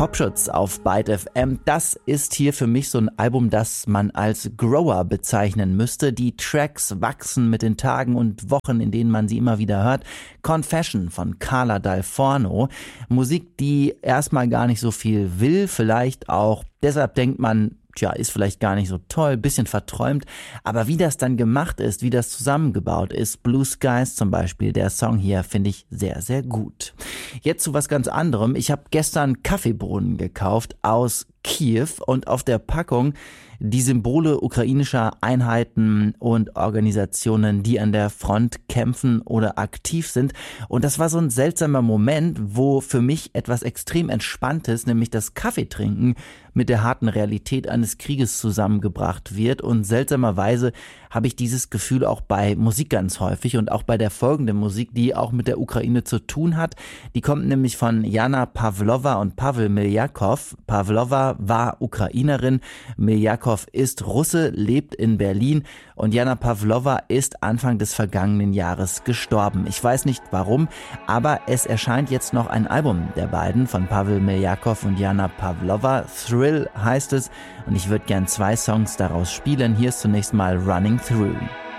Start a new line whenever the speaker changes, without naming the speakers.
Popschutz auf Byte FM. Das ist hier für mich so ein Album, das man als Grower bezeichnen müsste. Die Tracks wachsen mit den Tagen und Wochen, in denen man sie immer wieder hört. Confession von Carla Dal Forno. Musik, die erstmal gar nicht so viel will, vielleicht auch deshalb denkt man, ist vielleicht gar nicht so toll, bisschen verträumt, aber wie das dann gemacht ist, wie das zusammengebaut ist, Blue Skies zum Beispiel, der Song hier, finde ich sehr, sehr gut. Jetzt zu was ganz anderem. Ich habe gestern Kaffeebohnen gekauft aus Kiew und auf der Packung die Symbole ukrainischer Einheiten und Organisationen, die an der Front kämpfen oder aktiv sind. Und das war so ein seltsamer Moment, wo für mich etwas extrem Entspanntes, nämlich das Kaffeetrinken, mit der harten Realität eines Krieges zusammengebracht wird. Und seltsamerweise habe ich dieses Gefühl auch bei Musik ganz häufig und auch bei der folgenden Musik, die auch mit der Ukraine zu tun hat. Die kommt nämlich von Jana Pawlowa und Paweł Miljakow. Pawlowa war Ukrainerin, Miljakow ist Russe, lebt in Berlin und Jana Pawlowa ist Anfang des vergangenen Jahres gestorben. Ich weiß nicht warum, aber es erscheint jetzt noch ein Album der beiden von Paweł Miljakow und Jana Pawlowa. Thrill heißt es und ich würde gern 2 Songs daraus spielen. Hier ist zunächst mal Running Through.